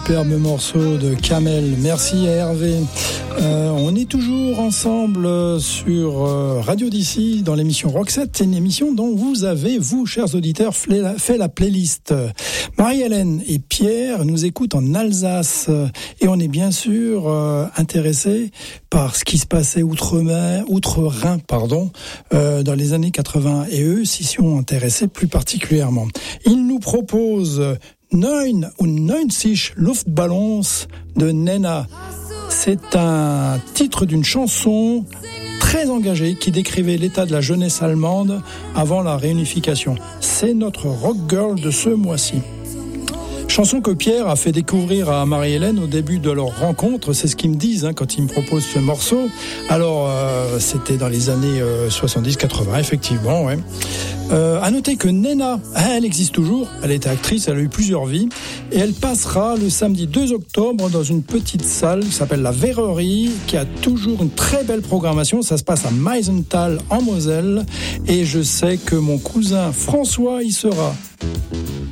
superbe morceau de Kamel. Merci à Hervé. On est toujours ensemble sur Radio d'ici dans l'émission Roxette. C'est une émission dont vous avez, vous, chers auditeurs, fait la playlist. Marie-Hélène et Pierre nous écoutent en Alsace et on est bien sûr intéressés par ce qui se passait outre-Rhin, dans les années 80. Et eux s'y sont intéressés plus particulièrement. Ils nous proposent 99 Luftballons de Nena. C'est un titre d'une chanson très engagée qui décrivait l'état de la jeunesse allemande avant la réunification. C'est notre rock girl de ce mois-ci. Chanson que Pierre a fait découvrir à Marie-Hélène au début de leur rencontre, c'est ce qu'ils me disent quand ils me proposent ce morceau. Alors, c'était dans les années 70-80, effectivement, ouais. À noter que Nena, elle existe toujours, elle était actrice, elle a eu plusieurs vies, et elle passera le samedi 2 octobre dans une petite salle qui s'appelle la Verrerie, qui a toujours une très belle programmation. Ça se passe à Meisenthal en Moselle, et je sais que mon cousin François y sera.